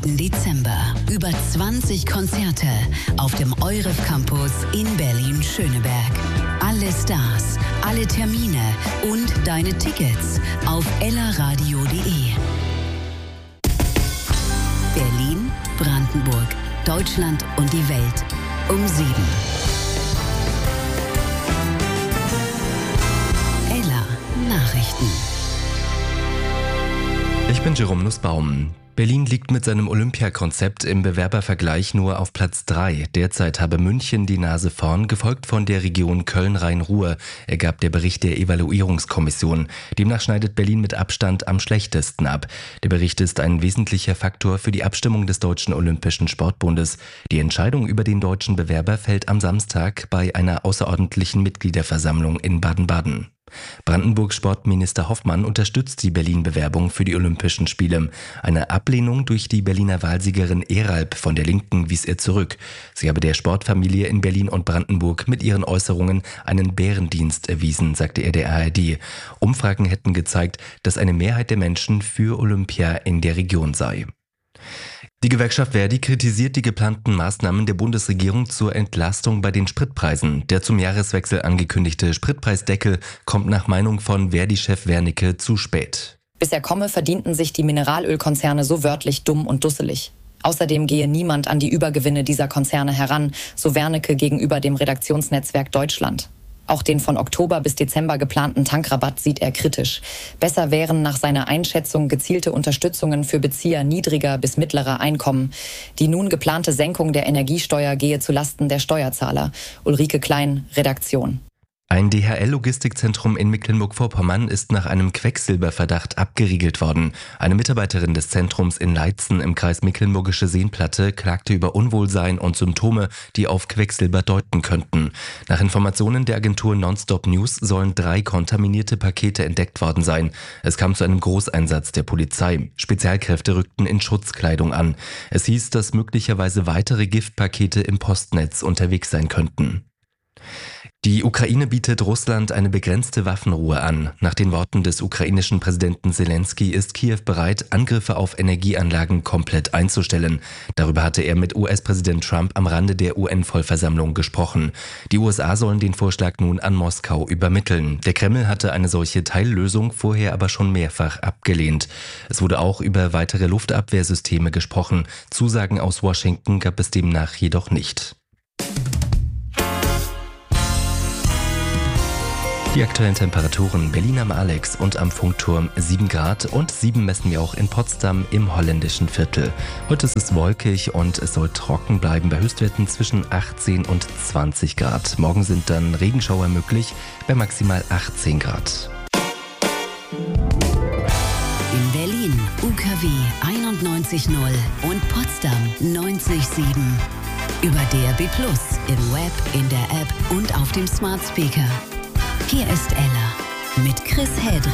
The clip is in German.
Dezember. Über 20 Konzerte auf dem EUREF Campus in Berlin-Schöneberg. Alle Stars, alle Termine und deine Tickets auf ellaradio.de. Berlin, Brandenburg, Deutschland und die Welt um 7. Ella Nachrichten. Ich bin Jerome Nussbaum. Berlin liegt mit seinem Olympiakonzept im Bewerbervergleich nur auf Platz 3. Derzeit habe München die Nase vorn, gefolgt von der Region Köln-Rhein-Ruhr, ergab der Bericht der Evaluierungskommission. Demnach schneidet Berlin mit Abstand am schlechtesten ab. Der Bericht ist ein wesentlicher Faktor für die Abstimmung des Deutschen Olympischen Sportbundes. Die Entscheidung über den deutschen Bewerber fällt am Samstag bei einer außerordentlichen Mitgliederversammlung in Baden-Baden. Brandenburgs Sportminister Hoffmann unterstützt die Berlin-Bewerbung für die Olympischen Spiele. Eine Ablehnung durch die Berliner Wahlsiegerin Eralb von der Linken wies er zurück. Sie habe der Sportfamilie in Berlin und Brandenburg mit ihren Äußerungen einen Bärendienst erwiesen, sagte er der ARD. Umfragen hätten gezeigt, dass eine Mehrheit der Menschen für Olympia in der Region sei. Die Gewerkschaft Verdi kritisiert die geplanten Maßnahmen der Bundesregierung zur Entlastung bei den Spritpreisen. Der zum Jahreswechsel angekündigte Spritpreisdeckel kommt nach Meinung von Verdi-Chef Wernicke zu spät. Bis er komme, verdienten sich die Mineralölkonzerne so wörtlich dumm und dusselig. Außerdem gehe niemand an die Übergewinne dieser Konzerne heran, so Wernicke gegenüber dem Redaktionsnetzwerk Deutschland. Auch den von Oktober bis Dezember geplanten Tankrabatt sieht er kritisch. Besser wären nach seiner Einschätzung gezielte Unterstützungen für Bezieher niedriger bis mittlerer Einkommen. Die nun geplante Senkung der Energiesteuer gehe zulasten der Steuerzahler. Ulrike Klein, Redaktion. Ein DHL-Logistikzentrum in Mecklenburg-Vorpommern ist nach einem Quecksilberverdacht abgeriegelt worden. Eine Mitarbeiterin des Zentrums in Leitzen im Kreis Mecklenburgische Seenplatte klagte über Unwohlsein und Symptome, die auf Quecksilber deuten könnten. Nach Informationen der Agentur Nonstop News sollen 3 kontaminierte Pakete entdeckt worden sein. Es kam zu einem Großeinsatz der Polizei. Spezialkräfte rückten in Schutzkleidung an. Es hieß, dass möglicherweise weitere Giftpakete im Postnetz unterwegs sein könnten. Die Ukraine bietet Russland eine begrenzte Waffenruhe an. Nach den Worten des ukrainischen Präsidenten Zelensky ist Kiew bereit, Angriffe auf Energieanlagen komplett einzustellen. Darüber hatte er mit US-Präsident Trump am Rande der UN-Vollversammlung gesprochen. Die USA sollen den Vorschlag nun an Moskau übermitteln. Der Kreml hatte eine solche Teillösung vorher aber schon mehrfach abgelehnt. Es wurde auch über weitere Luftabwehrsysteme gesprochen. Zusagen aus Washington gab es demnach jedoch nicht. Die aktuellen Temperaturen: Berlin am Alex und am Funkturm 7 Grad und 7 messen wir auch in Potsdam im holländischen Viertel. Heute ist es wolkig und es soll trocken bleiben bei Höchstwerten zwischen 18 und 20 Grad. Morgen sind dann Regenschauer möglich bei maximal 18 Grad. In Berlin UKW 91.0 und Potsdam 90.7. Über DAB+, im Web, in der App und auf dem Smart Speaker. Hier ist Ella mit Chris Hedrick.